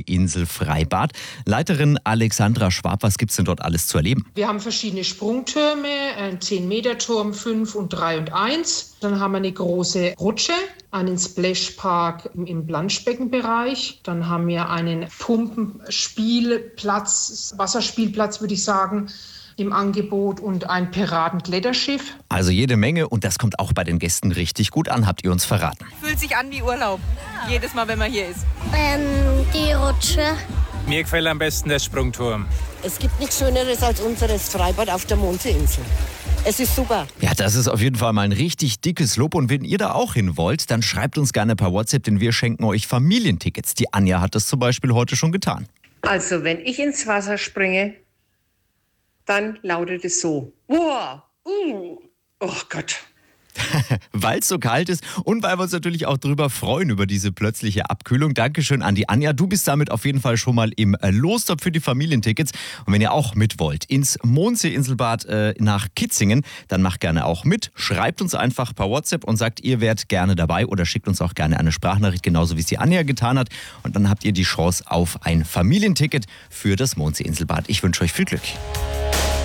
Mondseeinsel-Freibad. Leiterin Alexandra Schwab, was gibt's denn dort alles zu erleben? Wir haben verschiedene Sprungtürme, einen 10-Meter-Turm, 5 und 3 und 1. Dann haben wir eine große Rutsche, einen Splashpark im Planschbeckenbereich. Dann haben wir einen Pumpenspielplatz, Wasserspielplatz würde ich sagen, im Angebot und ein Piratenkletterschiff. Also jede Menge und das kommt auch bei den Gästen richtig gut an, habt ihr uns verraten. Fühlt sich an wie Urlaub, jedes Mal, wenn man hier ist. Die Rutsche. Mir gefällt am besten der Sprungturm. Es gibt nichts Schöneres als unseres Freibad auf der Mondseeinsel. Es ist super. Ja, das ist auf jeden Fall mal ein richtig dickes Lob. Und wenn ihr da auch hin wollt, dann schreibt uns gerne per WhatsApp, denn wir schenken euch Familientickets. Die Anja hat das zum Beispiel heute schon getan. Also, wenn ich ins Wasser springe, dann lautet es so. Wow, oh Gott. Weil es so kalt ist und weil wir uns natürlich auch drüber freuen über diese plötzliche Abkühlung. Dankeschön an die Anja. Du bist damit auf jeden Fall schon mal im Lostop für die Familientickets. Und wenn ihr auch mit wollt ins Mondseeinselbad nach Kitzingen, dann macht gerne auch mit. Schreibt uns einfach per WhatsApp und sagt, ihr wärt gerne dabei oder schickt uns auch gerne eine Sprachnachricht, genauso wie es die Anja getan hat. Und dann habt ihr die Chance auf ein Familienticket für das Mondseeinselbad. Ich wünsche euch viel Glück.